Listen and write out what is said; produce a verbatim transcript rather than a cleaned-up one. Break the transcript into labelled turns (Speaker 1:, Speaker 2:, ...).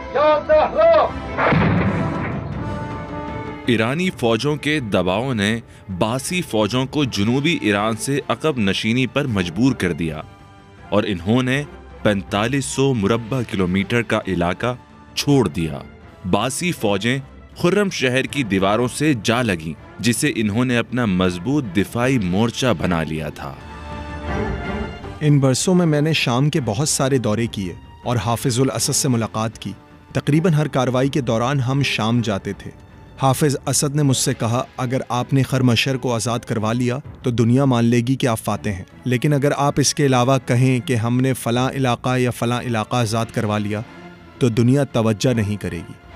Speaker 1: ईरानी फौजों के दबाव ने बासी फौजों को जुनूबी ईरान से अकब नशीनी पर मजबूर कर दिया और इन्होंने पैंतालीस सौ मुरब्बा किलोमीटर का इलाका छोड़ दिया। बासी फौजें खुर्रम शहर की दीवारों से जा लगीं, जिसे इन्होंने अपना मजबूत दिफाई मोर्चा बना लिया था।
Speaker 2: इन बरसों में मैंने शाम के बहुत सारे दौरे किए और हाफिजुल असद से मुलाकात की। तकरीबन हर कार्रवाई के दौरान हम शाम जाते थे। हाफिज असद ने मुझसे कहा, अगर आपने खरमशर को आज़ाद करवा लिया तो दुनिया मान लेगी कि आप फाते हैं, लेकिन अगर आप इसके अलावा कहें कि हमने फ़लाँ इलाका या फ़लाँ इलाका आज़ाद करवा लिया तो दुनिया तवज्जो नहीं करेगी।